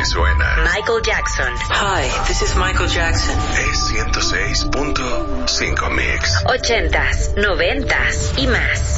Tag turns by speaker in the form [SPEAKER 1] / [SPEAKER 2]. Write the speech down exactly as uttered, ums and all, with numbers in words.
[SPEAKER 1] suena.
[SPEAKER 2] Michael Jackson.
[SPEAKER 3] Hi, this is Michael Jackson.
[SPEAKER 1] Es ciento seis punto cinco Mix.
[SPEAKER 2] Ochentas, noventas y más.